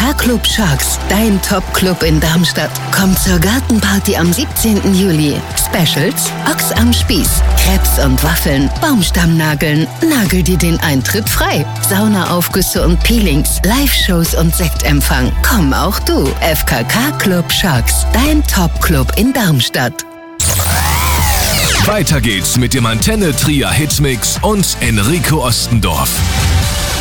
FKK Club Sharks, dein Top-Club in Darmstadt. Komm zur Gartenparty am 17. Juli. Specials: Ochs am Spieß, Crepes und Waffeln, Baumstammnageln. Nagel dir den Eintritt frei. Saunaaufgüsse und Peelings, Live-Shows und Sektempfang. Komm auch du. FKK Club Sharks, dein Top-Club in Darmstadt. Weiter geht's mit dem Antenne Trier Hitmix und Enrico Ostendorf.